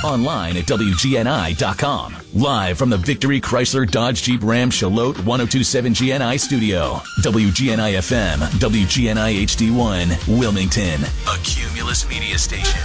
Online at WGNI.com. Live from the Victory Chrysler Dodge Jeep Ram Charlotte 1027 GNI studio. WGNI FM, WGNI HD1, Wilmington. A Cumulus Media Station.